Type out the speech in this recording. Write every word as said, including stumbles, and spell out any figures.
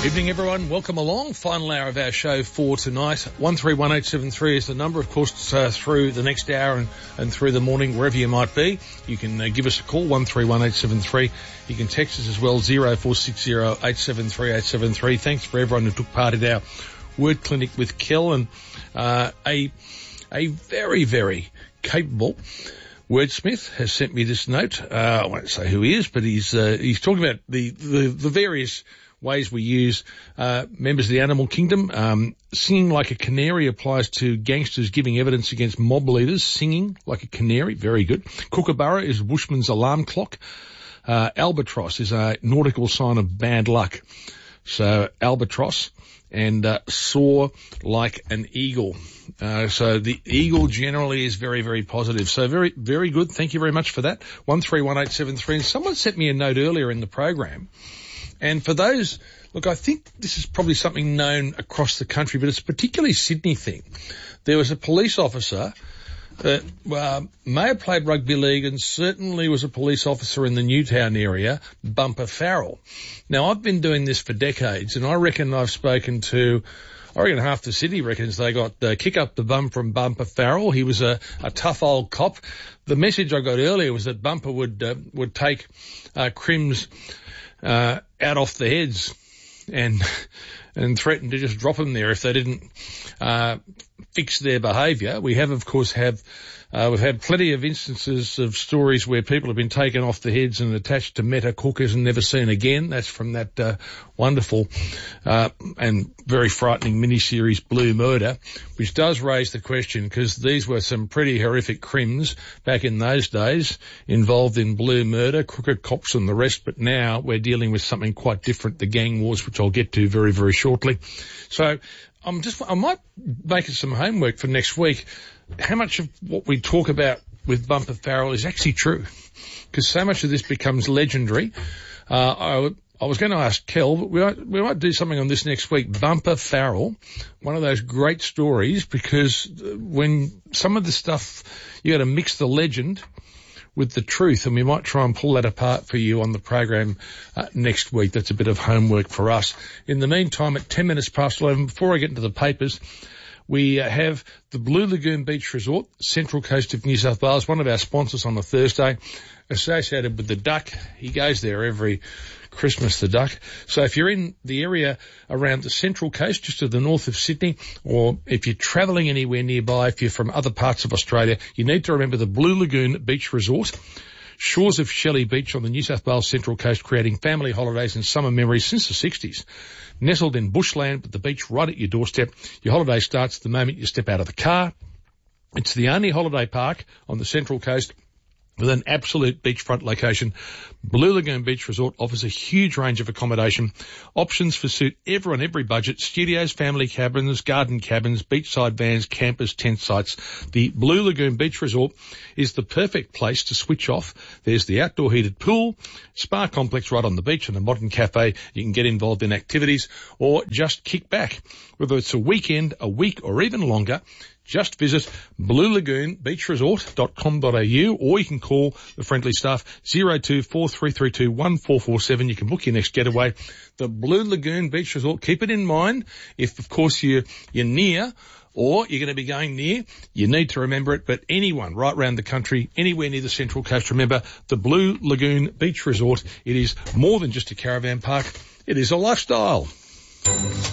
Evening, everyone. Welcome along. Final hour of our show for tonight. one three one eight seven three is the number, of course, uh, through the next hour and, and through the morning, wherever you might be. You can uh, give us a call, one three one eight seven three. You can text us as well, zero four six zero eight seven three eight seven three. Thanks for everyone who took part in our word clinic with Kel, and uh, a a very, very capable wordsmith has sent me this note. Uh, I won't say who he is, but he's uh, he's talking about the, the, the various ways we use uh, members of the animal kingdom. Um, singing like a canary applies to gangsters giving evidence against mob leaders. Singing like a canary, very good. Kookaburra is bushman's alarm clock. Uh, albatross is a nautical sign of bad luck. So albatross, and uh, soar like an eagle. Uh, so the eagle generally is very, very positive. So very, very good. Thank you very much for that. one three one eight seven three. And someone sent me a note earlier in the program. And for those, look, I think this is probably something known across the country, but it's a particularly Sydney thing. There was a police officer that uh, may have played rugby league and certainly was a police officer in the Newtown area, Bumper Farrell. Now, I've been doing this for decades, and I reckon I've spoken to, I reckon half the city reckons they got uh, kick up the bum from Bumper Farrell. He was a, a tough old cop. The message I got earlier was that Bumper would uh, would take uh, crims uh, out off the heads and and threaten to just drop them there if they didn't uh fix their behaviour. We have, of course, have uh, we've had plenty of instances of stories where people have been taken off the heads and attached to meta cookers and never seen again. That's from that uh, wonderful uh, and very frightening miniseries Blue Murder, which does raise the question, because these were some pretty horrific crims back in those days involved in Blue Murder, crooked cops and the rest. But now we're dealing with something quite different, the gang wars, which I'll get to very, very shortly. So I'm just, I might make it some homework for next week. How much of what we talk about with Bumper Farrell is actually true? Because so much of this becomes legendary. Uh, I, I was going to ask Kel, but we might, we might do something on this next week. Bumper Farrell, one of those great stories, because when some of the stuff, you got to mix the legend with the truth, and we might try and pull that apart for you on the program uh, next week. That's a bit of homework for us. In the meantime, at ten minutes past eleven, before I get into the papers, we uh, have the Blue Lagoon Beach Resort, Central Coast of New South Wales, one of our sponsors on a Thursday, associated with the Duck. He goes there every Christmas, the Duck. So if you're in the area around the Central Coast, just to the north of Sydney, or if you're travelling anywhere nearby, if you're from other parts of Australia, you need to remember the Blue Lagoon Beach Resort. Shores of Shelley Beach on the New South Wales Central Coast, creating family holidays and summer memories since the sixties. Nestled in bushland with the beach right at your doorstep. Your holiday starts the moment you step out of the car. It's the only holiday park on the Central Coast with an absolute beachfront location. Blue Lagoon Beach Resort offers a huge range of accommodation options for suit everyone, every budget: studios, family cabins, garden cabins, beachside vans, campers, tent sites. The Blue Lagoon Beach Resort is the perfect place to switch off. There's the outdoor heated pool, spa complex right on the beach, and a modern cafe. You can get involved in activities or just kick back. Whether it's a weekend, a week, or even longer, just visit blue lagoon beach resort dot com dot a u, or you can call the friendly staff zero two four three three two one four four seven. You can book your next getaway. The Blue Lagoon Beach Resort. Keep it in mind if, of course, you're, you're near, or you're going to be going near, you need to remember it. But anyone right around the country, anywhere near the Central Coast, remember the Blue Lagoon Beach Resort. It is more than just a caravan park. It is a lifestyle.